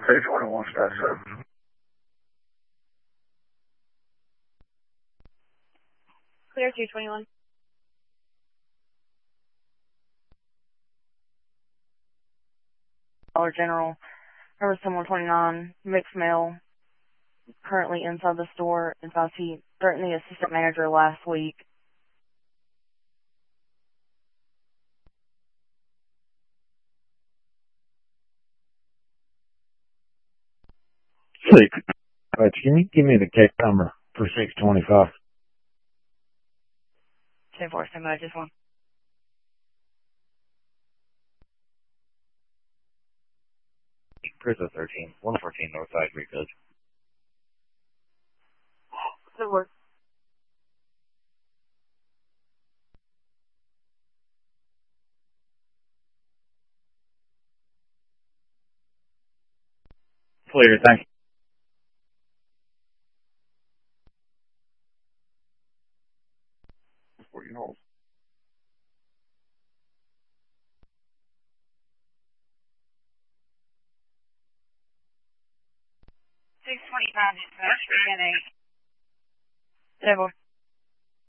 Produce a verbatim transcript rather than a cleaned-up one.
two twenty-one status up. Clear two twenty-one. Dollar General, number seven one two nine, mixed male, currently inside the store. Advised he threatened the assistant manager last week. Six. All right, can you give me the case number for six twenty-five? ten four, stand by, just one. Prison thirteen, one fourteen Northside Recode. Good work. Clear, thank you. fourteen holes. six twenty-five dispatch, three and eight. ten four.